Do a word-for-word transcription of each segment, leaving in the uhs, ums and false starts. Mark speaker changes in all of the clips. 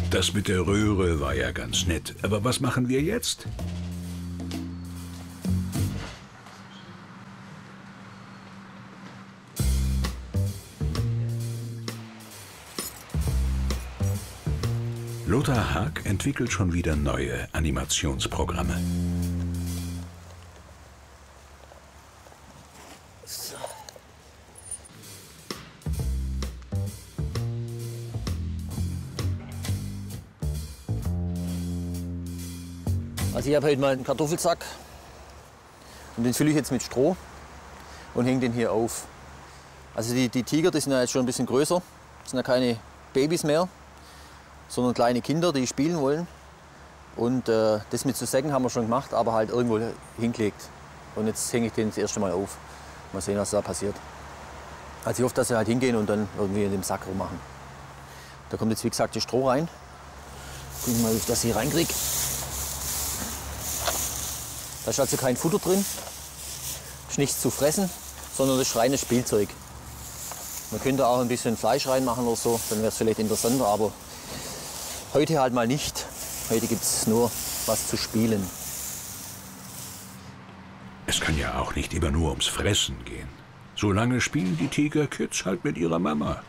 Speaker 1: Das mit der Röhre war ja ganz nett. Aber was machen wir jetzt? Lothar Haag entwickelt schon wieder neue Animationsprogramme.
Speaker 2: So. Also ich habe heute mal einen Kartoffelsack und den fülle ich jetzt mit Stroh und hänge den hier auf. Also die, die Tiger, die sind ja jetzt schon ein bisschen größer, das sind ja keine Babys mehr, sondern kleine Kinder, die spielen wollen. Und äh, das mit zu säcken haben wir schon gemacht, aber halt irgendwo hingelegt. Und jetzt hänge ich den das erste Mal auf. Mal sehen, was da passiert. Also ich hoffe, dass sie halt hingehen und dann irgendwie in dem Sack rummachen. Da kommt jetzt wie gesagt das Stroh rein. Gucken wir mal, wie ich das hier reinkriege. Da ist also kein Futter drin, ist nichts zu fressen, sondern das ist reines Spielzeug. Man könnte auch ein bisschen Fleisch reinmachen oder so, dann wäre es vielleicht interessanter, aber heute halt mal nicht. Heute gibt es nur was zu spielen.
Speaker 1: Es kann ja auch nicht immer nur ums Fressen gehen. Solange spielen die Tigerkids halt mit ihrer Mama.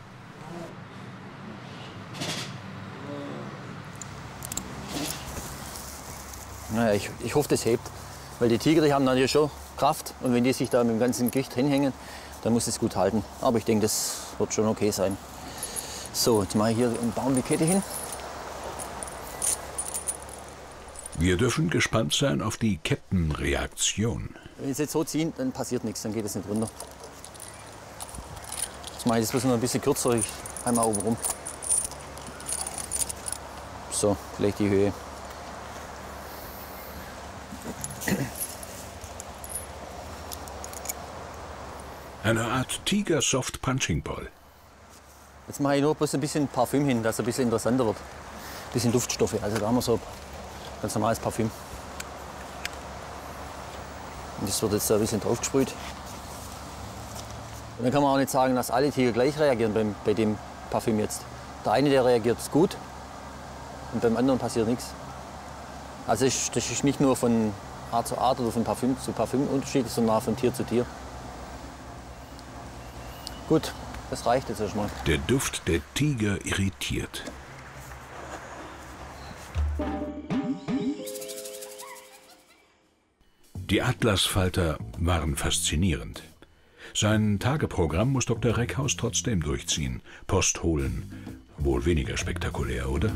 Speaker 2: Naja, ich, ich hoffe, das hebt. Weil die Tiger, die haben natürlich schon Kraft. Und wenn die sich da mit dem ganzen Gewicht hinhängen, dann muss es gut halten. Aber ich denke, das wird schon okay sein. So, jetzt mache ich hier einen Baum die Kette hin.
Speaker 1: Wir dürfen gespannt sein auf die Kettenreaktion.
Speaker 2: Wenn ich es jetzt so ziehe, dann passiert nichts, dann geht es nicht runter. Jetzt mache ich das bloß noch ein bisschen kürzer, ich einmal oben rum. So, vielleicht die Höhe.
Speaker 1: Eine Art Tiger Soft Punching Ball.
Speaker 2: Jetzt mache ich nur bloß ein bisschen Parfüm hin, dass es ein bisschen interessanter wird. Ein bisschen Duftstoffe, also da haben wir so ganz normales Parfüm. Und das wird jetzt ein bisschen drauf gesprüht. Und dann kann man auch nicht sagen, dass alle Tiger gleich reagieren beim, bei dem Parfüm jetzt. Der eine, der reagiert gut und beim anderen passiert nichts. Also das ist nicht nur von Art zu Art oder von Parfüm zu Parfüm unterschiedlich, sondern auch von Tier zu Tier. Gut, das reicht jetzt erstmal.
Speaker 1: Der Duft der Tiger irritiert. Die Atlasfalter waren faszinierend. Sein Tageprogramm muss Doktor Reckhaus trotzdem durchziehen. Post holen. Wohl weniger spektakulär, oder?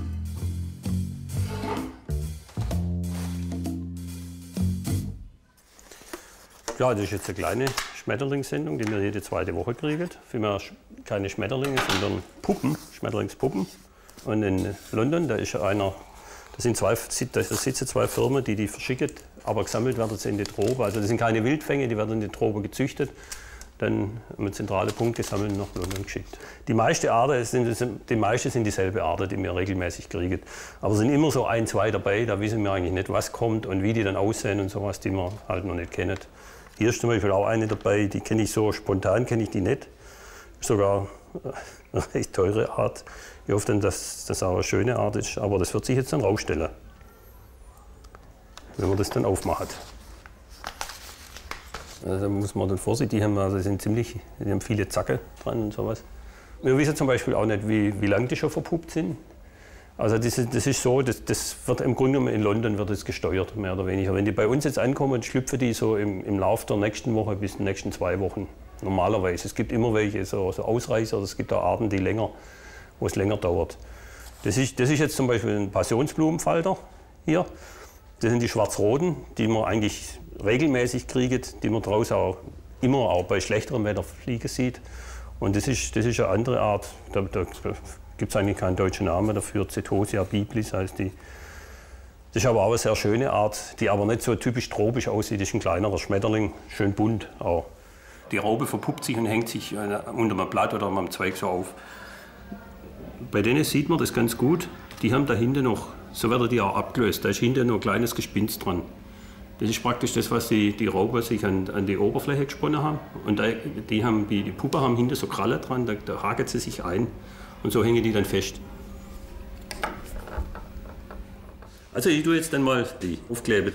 Speaker 3: Ja, das ist jetzt eine kleine Schmetterlingssendung, die wir jede zweite Woche kriegen. Vielmehr keine Schmetterlinge, sondern Puppen, Schmetterlingspuppen. Und in London, da ist einer, da sind zwei, da sitzen zwei Firmen, die die verschicken, aber gesammelt werden sie in die Tropen. Also das sind keine Wildfänge, die werden in die Tropen gezüchtet, dann mit zentrale Punkt gesammelt und nach London geschickt. Die meisten Arten sind, die meisten sind dieselbe Arten, die wir regelmäßig kriegen. Aber es sind immer so ein, zwei dabei, da wissen wir eigentlich nicht, was kommt und wie die dann aussehen und sowas, die wir halt noch nicht kennen. Hier ist zum Beispiel auch eine dabei, die kenne ich so spontan, kenne ich die nicht. Ist sogar eine recht teure Art. Ich hoffe dann, dass das auch eine schöne Art ist, aber das wird sich jetzt dann rausstellen, wenn man das dann aufmacht. Also da muss man dann vorsichtig haben, also sind ziemlich, die haben viele Zacke dran und sowas. Wir wissen zum Beispiel auch nicht, wie, wie lange die schon verpuppt sind. Also das ist, das ist so, das, das wird im Grunde genommen in London wird es gesteuert, mehr oder weniger. Wenn die bei uns jetzt ankommen, schlüpfen die so im, im Laufe der nächsten Woche bis den nächsten zwei Wochen normalerweise. Es gibt immer welche, so, so Ausreißer, es gibt auch Arten, die länger, wo es länger dauert. Das ist, das ist jetzt zum Beispiel ein Passionsblumenfalter hier. Das sind die schwarz-roten, die man eigentlich regelmäßig kriegt, die man draußen auch immer auch bei schlechterem Wetter fliegen sieht. Und das ist, das ist eine andere Art. Da, da, gibt es eigentlich keinen deutschen Namen dafür, Cetosia biblis heißt die. Das ist aber auch eine sehr schöne Art, die aber nicht so typisch tropisch aussieht. Das ist ein kleinerer Schmetterling, schön bunt auch. Die Raupe verpuppt sich und hängt sich unter einem Blatt oder am Zweig so auf. Bei denen sieht man das ganz gut. Die haben da hinten noch, so werden die auch abgelöst, da ist hinten noch ein kleines Gespinst dran. Das ist praktisch das, was die, die Raupen sich an, an die Oberfläche gesponnen haben. Und da, die, haben, die, die Puppen haben hinten so Kralle dran, da, da haken sie sich ein. Und so hängen die dann fest. Also ich tue jetzt dann mal die aufkleben.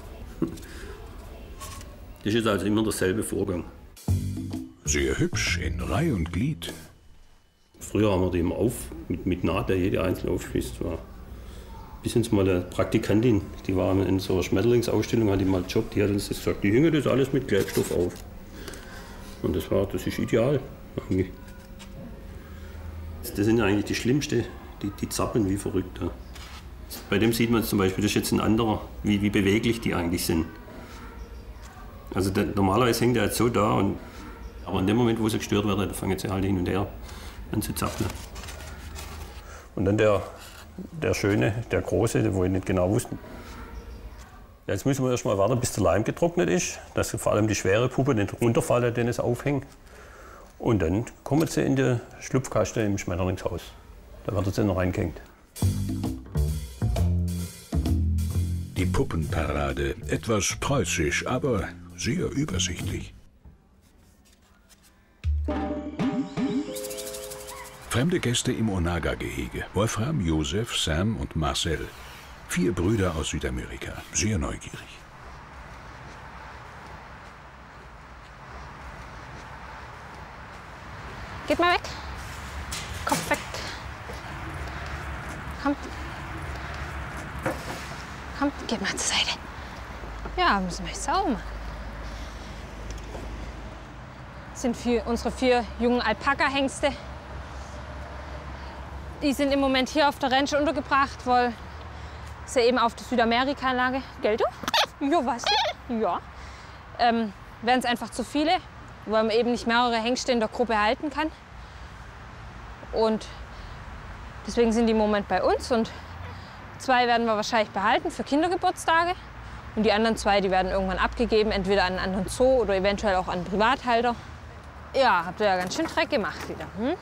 Speaker 3: Das ist also immer derselbe Vorgang.
Speaker 1: Sehr hübsch, in Reih und Glied.
Speaker 3: Früher haben wir die immer auf, mit, mit Naht, der jede einzelne aufspießt. War. Bis uns mal eine Praktikantin, die war in so einer Schmetterlingsausstellung, hat die mal gejobbt, die hat uns das gesagt, die hängen das alles mit Klebstoff auf. Und das war, das ist ideal. Eigentlich. Das sind eigentlich die schlimmsten, die, die zappeln wie verrückt. Ja. Bei dem sieht man zum Beispiel, das ist jetzt ein anderer, wie, wie beweglich die eigentlich sind. Also der, normalerweise hängt er jetzt so da, und, aber in dem Moment, wo sie gestört werden, da fangen sie halt hin und her an zu zappeln. Und dann der, der Schöne, der Große, wo ich nicht genau wusste. Jetzt müssen wir erst mal warten, bis der Leim getrocknet ist, dass vor allem die schwere Puppe nicht runterfällt, den es aufhängt. Und dann kommen sie in die Schlupfkaste im Schmetterlingshaus. Da wird sie noch reingehängt.
Speaker 1: Die Puppenparade, etwas preußisch, aber sehr übersichtlich. Fremde Gäste im Onaga-Gehege. Wolfram, Josef, Sam und Marcel. Vier Brüder aus Südamerika, sehr neugierig.
Speaker 4: Geht mal weg. Kopf weg. Kommt. Kommt, geht mal zur Seite. Ja, müssen wir jetzt auch machen. Das sind vier, unsere vier jungen Alpaka-Hengste. Die sind im Moment hier auf der Ranch untergebracht, weil sie eben auf der Südamerika-Anlage, gell du? Ja, was? Ja. Ähm, wären es einfach zu viele, weil man eben nicht mehrere Hengste in der Gruppe halten kann. Und deswegen sind die im Moment bei uns. Und zwei werden wir wahrscheinlich behalten für Kindergeburtstage. Und die anderen zwei, die werden irgendwann abgegeben, entweder an einen anderen Zoo oder eventuell auch an Privathalter. Ja, habt ihr ja ganz schön Dreck gemacht wieder. Hm?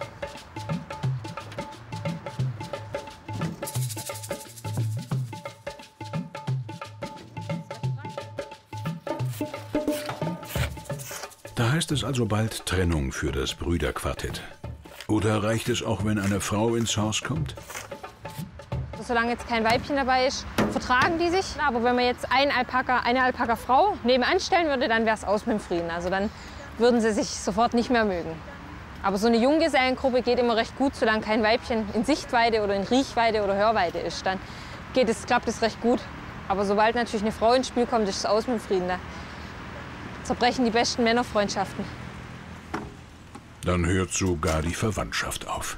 Speaker 1: Da heißt es also bald Trennung für das Brüderquartett. Oder reicht es auch, wenn eine Frau ins Haus kommt?
Speaker 4: Solange jetzt kein Weibchen dabei ist, vertragen die sich. Aber wenn man jetzt ein Alpaka, eine Alpaka-Frau nebenan stellen würde, dann wäre es aus mit dem Frieden. Also dann würden sie sich sofort nicht mehr mögen. Aber so eine Junggesellengruppe geht immer recht gut, solange kein Weibchen in Sichtweite oder in Riechweite oder Hörweite ist. Dann geht es, klappt es recht gut. Aber sobald natürlich eine Frau ins Spiel kommt, ist es aus mit dem Frieden. Da zerbrechen die besten Männerfreundschaften.
Speaker 1: Dann hört sogar die Verwandtschaft auf.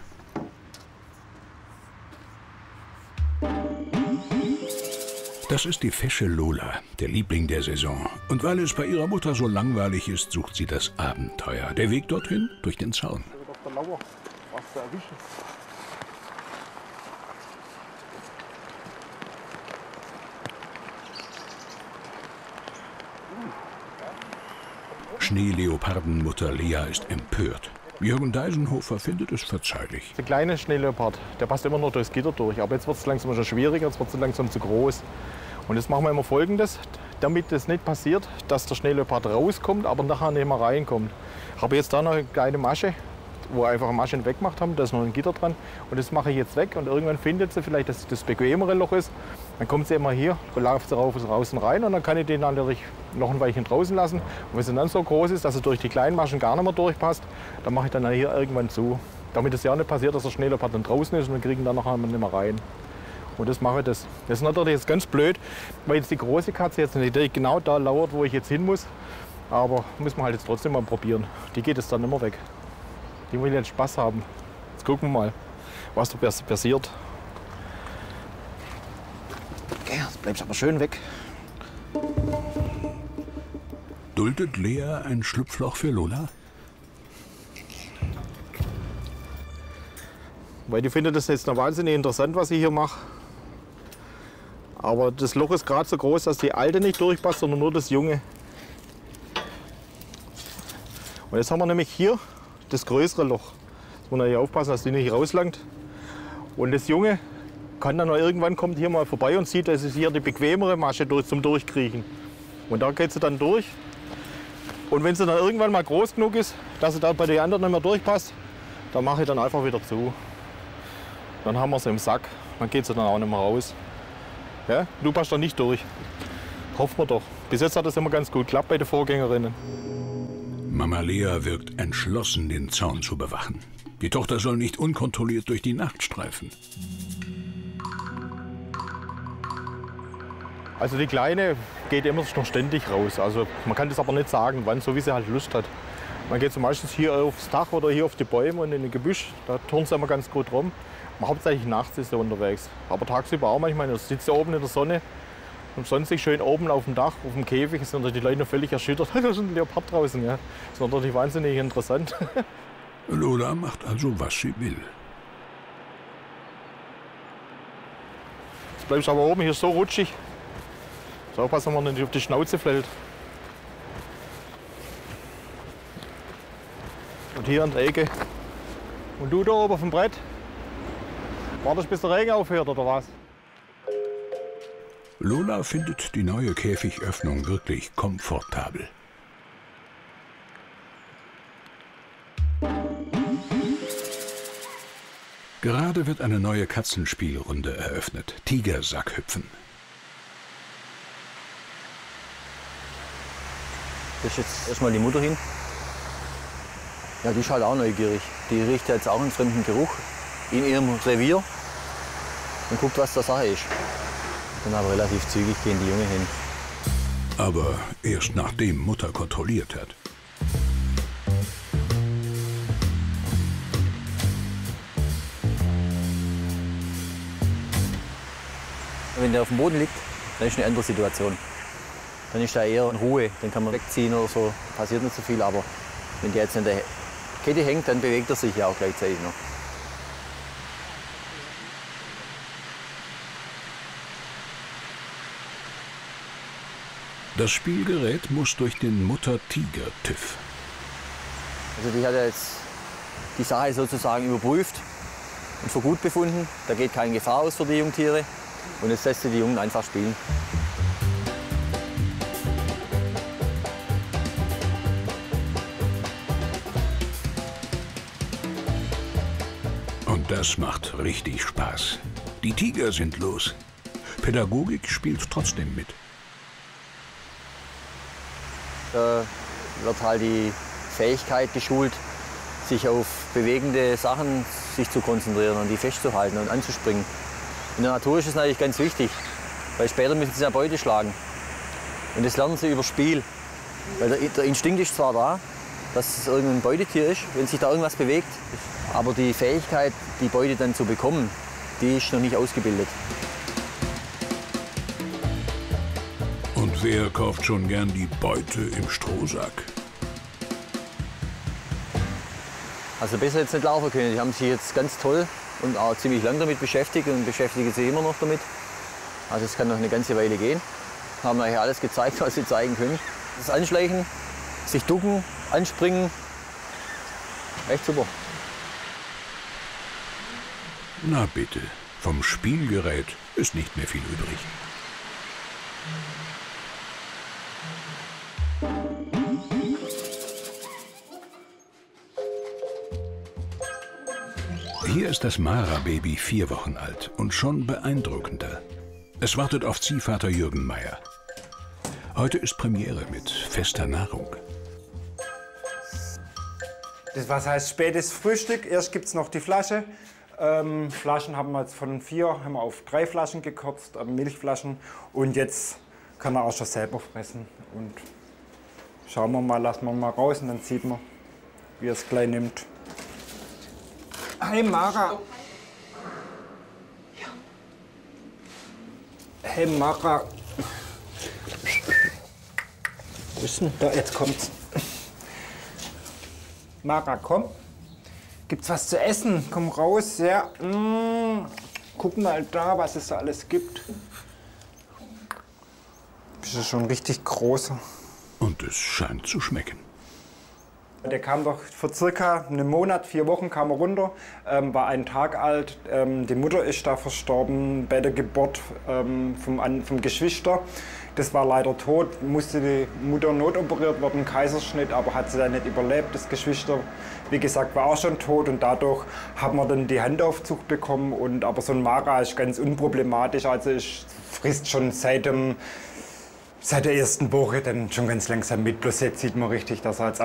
Speaker 1: Das ist die fesche Lola, der Liebling der Saison. Und weil es bei ihrer Mutter so langweilig ist, sucht sie das Abenteuer. Der Weg dorthin durch den Zaun. Schneeleopardenmutter Lea ist empört. Jürgen Deisenhofer findet es verzeihlich.
Speaker 5: Der kleine Schneeleopard, der passt immer nur durchs Gitter durch. Aber jetzt wird es langsam schon schwieriger, jetzt wird es langsam zu groß. Und jetzt machen wir immer Folgendes, damit es nicht passiert, dass der Schneeleopard rauskommt, aber nachher nicht mehr reinkommt. Ich habe jetzt da noch eine kleine Masche, wo wir einfach eine Masche weggemacht haben. Da ist noch ein Gitter dran. Und das mache ich jetzt weg. Und irgendwann findet sie vielleicht, dass das bequemere Loch ist. Dann kommt sie immer hier, dann läuft sie rauf und draußen rein. Und dann kann ich den natürlich noch ein Weilchen draußen lassen. Und wenn sie dann so groß ist, dass sie durch die kleinen Maschen gar nicht mehr durchpasst, dann mache ich dann hier irgendwann zu. Damit es ja nicht passiert, dass der Schneeleopard dann draußen ist und dann kriegen dann nachher nicht mehr rein. Und das mache ich das. Das ist natürlich jetzt ganz blöd, weil jetzt die große Katze jetzt natürlich genau da lauert, wo ich jetzt hin muss. Aber muss man halt jetzt trotzdem mal probieren. Die geht jetzt dann immer weg. Die will jetzt Spaß haben. Jetzt gucken wir mal, was da passiert. Okay, jetzt bleibst aber schön weg.
Speaker 1: Duldet Lea ein Schlupfloch für Lola?
Speaker 5: Weil die findet das jetzt noch wahnsinnig interessant, was ich hier mache. Aber das Loch ist gerade so groß, dass die alte nicht durchpasst, sondern nur das junge. Und jetzt haben wir nämlich hier das größere Loch. Jetzt muss man hier aufpassen, dass die nicht rauslangt. Und das junge kann dann noch irgendwann kommt hier mal vorbei und sieht, das ist hier die bequemere Masche durch, zum Durchkriechen. Und da geht sie dann durch. Und wenn sie dann irgendwann mal groß genug ist, dass sie da bei den anderen nicht mehr durchpasst, dann mache ich dann einfach wieder zu. Dann haben wir sie im Sack, dann geht sie dann auch nicht mehr raus. Ja? Du passt da nicht durch. Hoffen wir doch. Bis jetzt hat das immer ganz gut geklappt bei den Vorgängerinnen.
Speaker 1: Mama Lea wirkt entschlossen, den Zaun zu bewachen. Die Tochter soll nicht unkontrolliert durch die Nacht streifen.
Speaker 5: Also die Kleine geht immer noch ständig raus. Also man kann das aber nicht sagen, wann, so wie sie halt Lust hat. Man geht so meistens hier aufs Dach oder hier auf die Bäume und in den Gebüsch. Da turnt sie immer ganz gut rum. Aber hauptsächlich nachts ist sie unterwegs. Aber tagsüber auch manchmal. Da sitzt sie oben in der Sonne und sonst schön oben auf dem Dach, auf dem Käfig. Sind die Leute völlig erschüttert. Da ist ein Leopard draußen. Ja. Das ist natürlich wahnsinnig interessant.
Speaker 1: Lola macht also, was sie will.
Speaker 5: Jetzt bleibst du aber oben, hier ist so rutschig. So aufpassen, dass man nicht auf die Schnauze fällt. Und hier an der Ecke. Und du da oben auf dem Brett? Wartest bis der Regen aufhört, oder was?
Speaker 1: Lola findet die neue Käfigöffnung wirklich komfortabel. Gerade wird eine neue Katzenspielrunde eröffnet. Tigersackhüpfen.
Speaker 2: Da ist jetzt erstmal die Mutter hin. Ja, die ist halt auch neugierig. Die riecht jetzt auch einen fremden Geruch in ihrem Revier und guckt, was da Sache ist. Dann aber relativ zügig gehen die Jungen hin.
Speaker 1: Aber erst nachdem Mutter kontrolliert hat.
Speaker 2: Wenn der auf dem Boden liegt, dann ist eine andere Situation. Dann ist da eher in Ruhe, dann kann man wegziehen oder so, passiert nicht so viel. Aber wenn der jetzt in der Kette hängt, dann bewegt er sich ja auch gleichzeitig noch.
Speaker 1: Das Spielgerät muss durch den Mutter-Tiger-TÜV.
Speaker 2: Also die hat ja jetzt die Sache sozusagen überprüft und für gut befunden. Da geht keine Gefahr aus für die Jungtiere. Und jetzt lässt sie die Jungen einfach spielen.
Speaker 1: Und das macht richtig Spaß. Die Tiger sind los. Pädagogik spielt trotzdem mit.
Speaker 2: Da wird halt die Fähigkeit geschult, sich auf bewegende Sachen sich zu konzentrieren und die festzuhalten und anzuspringen. In der Natur ist es natürlich ganz wichtig, weil später müssen sie ja Beute schlagen. Und das lernen sie über Spiel. Weil der, der Instinkt ist zwar da, dass es irgendein Beutetier ist, wenn sich da irgendwas bewegt, aber die Fähigkeit, die Beute dann zu bekommen, die ist noch nicht ausgebildet.
Speaker 1: Und wer kauft schon gern die Beute im Strohsack?
Speaker 2: Also besser jetzt nicht laufen können. Die haben sich jetzt ganz toll und auch ziemlich lang damit beschäftigt und beschäftigen sich immer noch damit. Also es kann noch eine ganze Weile gehen. Haben euch alles gezeigt, was sie zeigen können. Das Anschleichen, sich ducken, anspringen, echt super.
Speaker 1: Na bitte, vom Spielgerät ist nicht mehr viel übrig. Hier ist das Mara-Baby vier Wochen alt und schon beeindruckender. Es wartet auf Ziehvater Jürgen Meier. Heute ist Premiere mit fester Nahrung.
Speaker 6: Das was heißt spätes Frühstück. Erst gibt es noch die Flasche. Ähm, Flaschen haben wir jetzt von vier haben wir auf drei Flaschen gekürzt, äh, Milchflaschen. Und jetzt kann er auch schon selber fressen. Und schauen wir mal, lassen wir mal raus und dann sieht man, wie er es gleich nimmt. Hey Mara. Hey Mara. Wo ist denn da? Jetzt kommt's. Mara, komm. Gibt's was zu essen? Komm raus. Ja. Mm. Guck mal da, was es da alles gibt. Bist du schon richtig groß.
Speaker 1: Und es scheint zu schmecken.
Speaker 6: Der kam doch vor circa einem Monat, vier Wochen kam er runter, ähm, war einen Tag alt. Ähm, die Mutter ist da verstorben bei der Geburt ähm, vom, vom Geschwister. Das war leider tot, musste die Mutter notoperiert werden, Kaiserschnitt, aber hat sie dann nicht überlebt. Das Geschwister, wie gesagt, war auch schon tot und dadurch haben wir dann die Handaufzucht bekommen. Und, aber so ein Mara ist ganz unproblematisch, also es frisst schon seit dem Seit der ersten Woche dann schon ganz langsam mit. Bloß jetzt sieht man richtig, dass er als